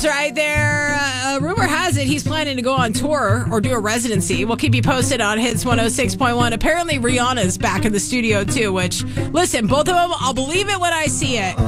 is right there. Rumor has it he's planning to go on tour or do a residency. We'll keep you posted on Hits 106.1. Apparently, Rihanna's back in the studio, too, which, listen, both of them, I'll believe it when I see it.